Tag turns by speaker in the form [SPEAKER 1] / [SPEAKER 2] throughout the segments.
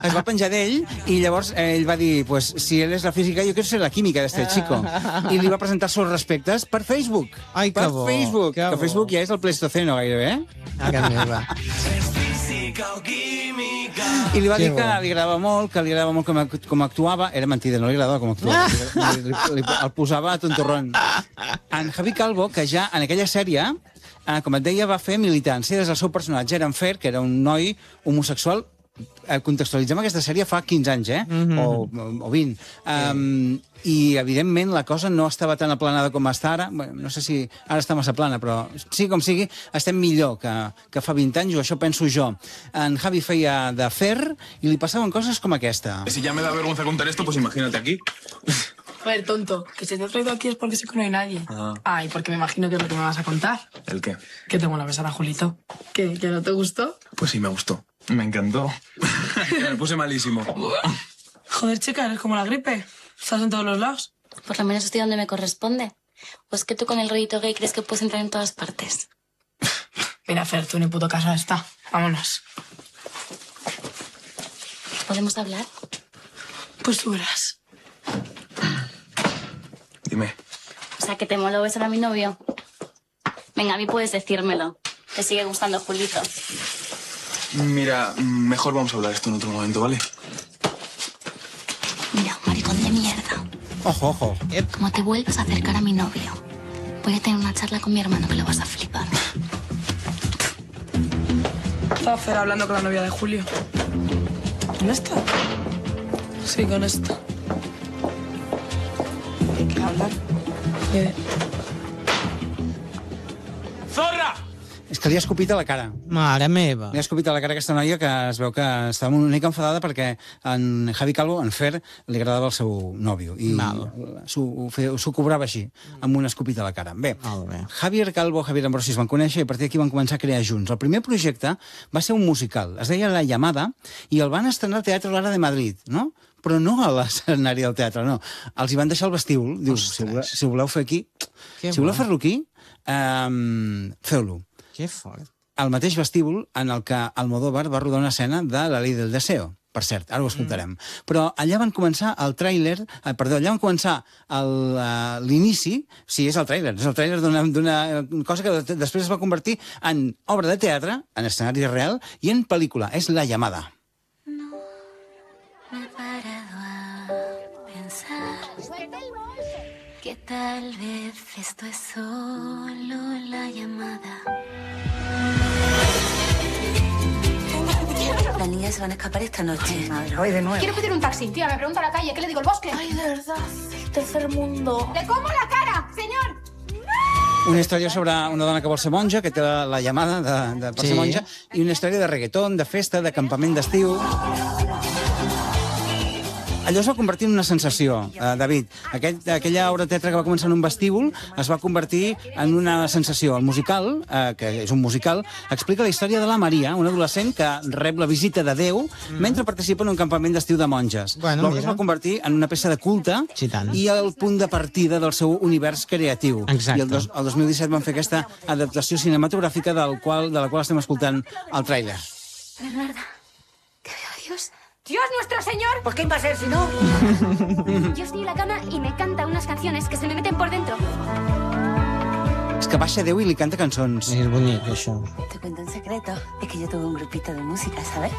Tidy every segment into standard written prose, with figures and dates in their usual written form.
[SPEAKER 1] es va penjar d'ell i llavors ell va dir, pues, si él es la física, yo quiero ser la química de este chico. I li va presentar els seus respectes per Facebook.
[SPEAKER 2] Ai, que bo.
[SPEAKER 1] Facebook.
[SPEAKER 2] Que
[SPEAKER 1] Que Facebook ja és el Pleistoceno gairebé,
[SPEAKER 2] Ah, que meva.
[SPEAKER 1] I li va dir
[SPEAKER 2] Que
[SPEAKER 1] que
[SPEAKER 2] bo.
[SPEAKER 1] li agradava molt, com actuava. Era mentida, no li agradava com actuava. El posava a tontorrón. En Javi Calvo, que ja en aquella sèrie, com et deia, va fer militància. Des del seu personatge era en Fer, que era un noi homosexual. Contextualitzem aquesta sèrie fa 15 anys, o 20. I, evidentment, la cosa no estava tan aplanada com està ara. Bueno, no sé si ara està massa plana, però sí com sigui, estem millor que fa 20 anys, o això penso jo. En Javi feia de Fer i li passaven coses com aquesta.
[SPEAKER 3] Si ya me da vergüenza contar esto, pues imagínate aquí.
[SPEAKER 4] A ver, tonto, que si te he traído aquí es porque sé que no hay nadie.
[SPEAKER 3] Ah.
[SPEAKER 4] Ay, porque me imagino que es lo que me vas a contar.
[SPEAKER 3] ¿El qué?
[SPEAKER 4] Que tengo la besada, Julito. ¿Qué? ¿Que no te gustó?
[SPEAKER 3] Pues sí, me gustó. Me encantó. Me puse malísimo.
[SPEAKER 4] Joder, chica, eres como la gripe. Estás en todos los lados.
[SPEAKER 5] Por lo menos estoy donde me corresponde. ¿O es que tú con el rollito gay crees que puedes entrar en todas partes?
[SPEAKER 4] Mira, Fer, tú ni puto caso está. Vámonos.
[SPEAKER 5] ¿Podemos hablar?
[SPEAKER 4] Pues tú verás.
[SPEAKER 3] Dime.
[SPEAKER 5] O sea, que te molo besar a mi novio. Venga, a mí puedes decírmelo. Te sigue gustando Julito.
[SPEAKER 3] Mira, mejor vamos a hablar esto en otro momento, ¿vale?
[SPEAKER 5] Mira, maricón de mierda.
[SPEAKER 1] Ojo, ojo.
[SPEAKER 5] Como te vuelvas a acercar a mi novio, voy a tener una charla con mi hermano que lo vas a flipar.
[SPEAKER 4] Estaba Fer hablando con la novia de Julio. ¿Con esta? Sí, con esta. ¿De qué hablan?
[SPEAKER 3] ¡Zorra!
[SPEAKER 1] És que li ha escopit a la cara.
[SPEAKER 2] Mare meva.
[SPEAKER 1] Li ha escopit a la cara aquesta noia que es veu que estava una mica enfadada perquè en Javi Calvo, en Fer, li agradava el seu nòvio. I s'ho cobrava així, amb una escopita a la cara. Bé, Javier Calvo, Javier Ambrosi es van conèixer i a partir d'aquí van començar a crear junts. El primer projecte va ser un musical. Es deia La Llamada i el van estrenar al Teatre Lara de Madrid, no? Però no a l'escenari del teatre, no. Els hi van deixar el vestíbul. Diu, si voleu fer aquí... Si voleu fer-lo aquí, feu-lo.
[SPEAKER 2] Que fort.
[SPEAKER 1] Al mateix vestíbul en el que Almodóvar va rodar una escena de La Ley del Deseo. Per cert, ara ho escoltarem. Però allà van començar el tràiler... allà van començar l'inici, sí, és el tràiler d'una cosa que després es va convertir en obra de teatre, en escenari real, i en pel·lícula. És La Llamada.
[SPEAKER 5] Me he parado a pensar que tal vez esto es solo la llamada. Las niñas se van a escapar esta noche.
[SPEAKER 6] Madre, hoy de nuevo.
[SPEAKER 7] Quiero pedir un taxi. Tía, me pregunta a la calle. ¿Qué le digo? ¿El bosque?
[SPEAKER 4] Ay, de verdad. Tercer mundo.
[SPEAKER 7] ¡Le como la cara, señor!
[SPEAKER 1] Una història sobre una dona que vol ser monja, que té la llamada per ser monja, i una història de reggaeton, de festa, de campament d'estiu. Allò es va convertir en una sensació, David. Aquella obra de teatre que va començar en un vestíbul es va convertir en una sensació. El musical, que és un musical, explica la història de la Maria, una adolescent que rep la visita de Déu mentre participa en un campament d'estiu de monges. L'obra es va convertir en una peça de culte i el punt de partida del seu univers creatiu. I el 2017 van fer aquesta adaptació cinematogràfica de la qual estem escoltant el tràiler.
[SPEAKER 5] Bernarda, que veo a Dios.
[SPEAKER 7] ¡Dios nuestro señor!
[SPEAKER 6] Pues ¿qué iba a ser si no?
[SPEAKER 7] Yo estoy en la cama y me canta unas canciones que se me meten por dentro.
[SPEAKER 1] És que baixa Déu i li canta cançons.
[SPEAKER 2] És bonic, això.
[SPEAKER 5] Te cuento un secreto. Es que yo tuve un grupito de música, ¿sabes?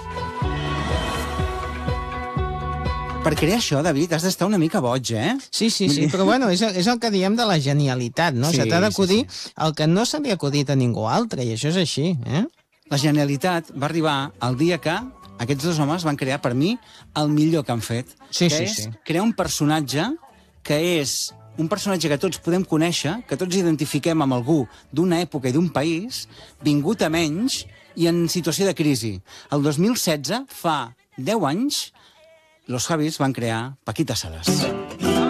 [SPEAKER 1] Per crear això, David, has d'estar una mica boig, eh?
[SPEAKER 2] Sí, però bueno, és el que diem de la genialitat, no? Se t'ha d'acudir el que no se li ha acudit a ningú altre, i això és així, eh?
[SPEAKER 1] La genialitat va arribar el dia que aquests dos homes van crear, per mi, el millor que han fet. Que és crear un personatge que és un personatge que tots podem conèixer, que tots identifiquem amb algú d'una època i d'un país, vingut a menys i en situació de crisi. El 2016, fa 10 anys, los Javis van crear Paquita Salas.